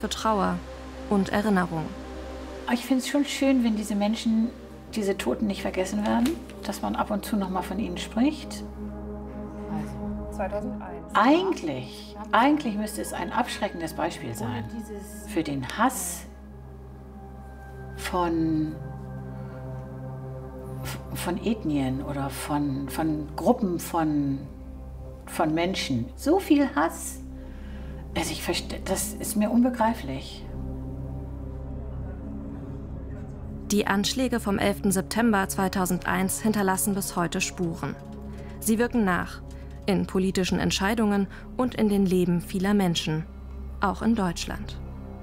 für Trauer und Erinnerung. Ich finde es schon schön, wenn diese Menschen, diese Toten nicht vergessen werden, dass man ab und zu noch mal von ihnen spricht. 2001. Eigentlich müsste es ein abschreckendes Beispiel sein für den Hass von Ethnien oder von Gruppen von Menschen. So viel Hass. Also das ist mir unbegreiflich. Die Anschläge vom 11. September 2001 hinterlassen bis heute Spuren. Sie wirken nach, in politischen Entscheidungen und in den Leben vieler Menschen, auch in Deutschland.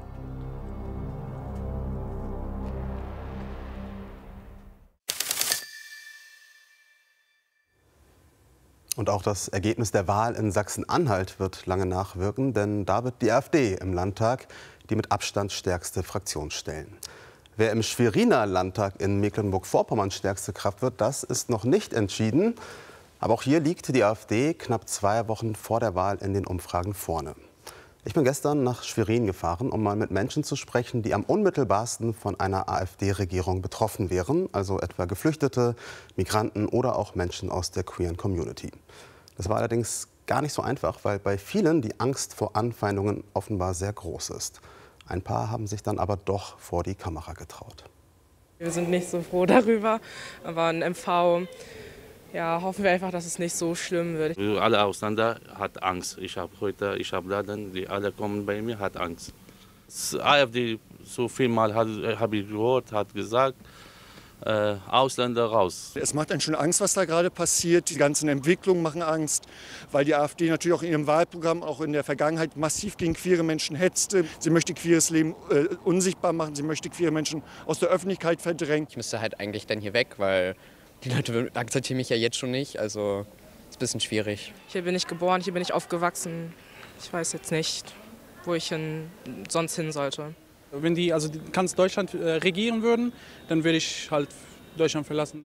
Und auch das Ergebnis der Wahl in Sachsen-Anhalt wird lange nachwirken, denn da wird die AfD im Landtag die mit Abstand stärkste Fraktion stellen. Wer im Schweriner Landtag in Mecklenburg-Vorpommern stärkste Kraft wird, das ist noch nicht entschieden. Aber auch hier liegt die AfD knapp 2 Wochen vor der Wahl in den Umfragen vorne. Ich bin gestern nach Schwerin gefahren, um mal mit Menschen zu sprechen, die am unmittelbarsten von einer AfD-Regierung betroffen wären, also etwa Geflüchtete, Migranten oder auch Menschen aus der queeren Community. Das war allerdings gar nicht so einfach, weil bei vielen die Angst vor Anfeindungen offenbar sehr groß ist. Ein paar haben sich dann aber doch vor die Kamera getraut. Wir sind nicht so froh darüber, aber ein MV, ja, hoffen wir einfach, dass es nicht so schlimm wird. Alle Ausländer hat Angst. Ich habe Laden, die alle kommen bei mir, hat Angst. Das AfD, so viel Mal habe ich gehört, hat gesagt, Ausländer raus. Es macht einen schon Angst, was da gerade passiert. Die ganzen Entwicklungen machen Angst, weil die AfD natürlich auch in ihrem Wahlprogramm, auch in der Vergangenheit massiv gegen queere Menschen hetzte. Sie möchte queeres Leben unsichtbar machen, sie möchte queere Menschen aus der Öffentlichkeit verdrängen. Ich müsste halt eigentlich dann hier weg, weil die Leute akzeptieren mich ja jetzt schon nicht. Also ist ein bisschen schwierig. Hier bin ich geboren, hier bin ich aufgewachsen. Ich weiß jetzt nicht, wo ich sonst hin sollte. Wenn die ganz Deutschland regieren würden, dann würde ich halt Deutschland verlassen.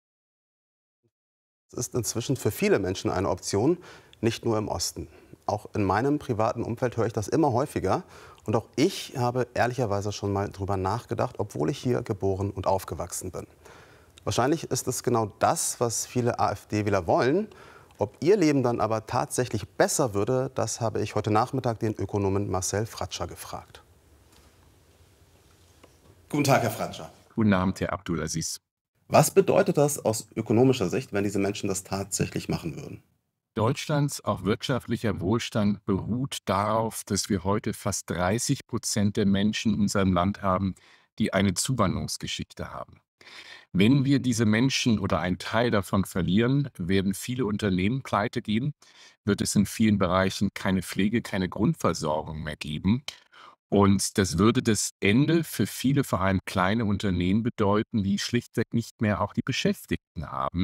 Es ist inzwischen für viele Menschen eine Option, nicht nur im Osten. Auch in meinem privaten Umfeld höre ich das immer häufiger. Und auch ich habe ehrlicherweise schon mal drüber nachgedacht, obwohl ich hier geboren und aufgewachsen bin. Wahrscheinlich ist es genau das, was viele AfD-Wähler wollen. Ob ihr Leben dann aber tatsächlich besser würde, das habe ich heute Nachmittag den Ökonomen Marcel Fratscher gefragt. Guten Tag, Herr Fratscher. Guten Abend, Herr Abdulaziz. Was bedeutet das aus ökonomischer Sicht, wenn diese Menschen das tatsächlich machen würden? Deutschlands auch wirtschaftlicher Wohlstand beruht darauf, dass wir heute fast 30% der Menschen in unserem Land haben, die eine Zuwanderungsgeschichte haben. Wenn wir diese Menschen oder einen Teil davon verlieren, werden viele Unternehmen pleite gehen, wird es in vielen Bereichen keine Pflege, keine Grundversorgung mehr geben. Und das würde das Ende für viele, vor allem kleine Unternehmen bedeuten, die schlichtweg nicht mehr auch die Beschäftigten haben.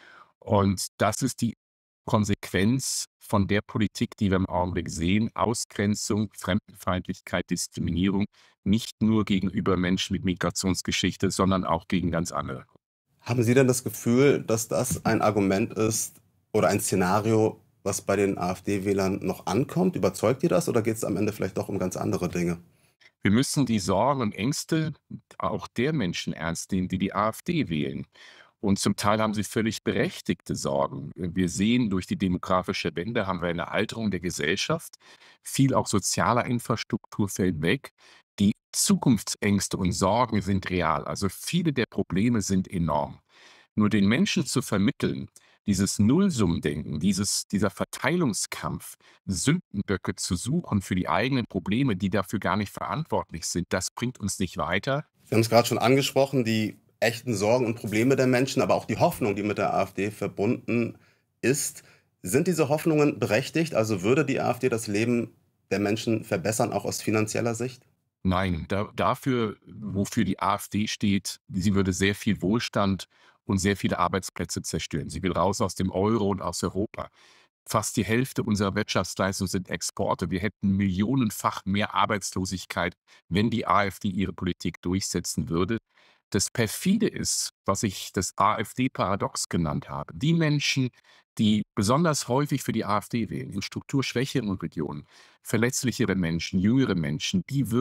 Und das ist die Konsequenz von der Politik, die wir im Augenblick sehen: Ausgrenzung, Fremdenfeindlichkeit, Diskriminierung, nicht nur gegenüber Menschen mit Migrationsgeschichte, sondern auch gegen ganz andere. Haben Sie denn das Gefühl, dass das ein Argument ist oder ein Szenario, was bei den AfD-Wählern noch ankommt? Überzeugt ihr das oder geht es am Ende vielleicht doch um ganz andere Dinge? Wir müssen die Sorgen und Ängste auch der Menschen ernst nehmen, die die AfD wählen. Und zum Teil haben sie völlig berechtigte Sorgen. Wir sehen, durch die demografische Wende haben wir eine Alterung der Gesellschaft. Viel auch sozialer Infrastruktur fällt weg. Die Zukunftsängste und Sorgen sind real. Also viele der Probleme sind enorm. Nur den Menschen zu vermitteln, dieses Nullsummendenken, dieser Verteilungskampf, Sündenböcke zu suchen für die eigenen Probleme, die dafür gar nicht verantwortlich sind, das bringt uns nicht weiter. Sie haben es gerade schon angesprochen, die echten Sorgen und Probleme der Menschen, aber auch die Hoffnung, die mit der AfD verbunden ist. Sind diese Hoffnungen berechtigt? Also würde die AfD das Leben der Menschen verbessern, auch aus finanzieller Sicht? Nein, dafür, wofür die AfD steht, sie würde sehr viel Wohlstand und sehr viele Arbeitsplätze zerstören. Sie will raus aus dem Euro und aus Europa. Fast die Hälfte unserer Wirtschaftsleistung sind Exporte. Wir hätten millionenfach mehr Arbeitslosigkeit, wenn die AfD ihre Politik durchsetzen würde. Das perfide ist, was ich das AfD-Paradox genannt habe. Die Menschen, die besonders häufig für die AfD wählen, in strukturschwächeren Regionen, verletzlichere Menschen, jüngere Menschen, die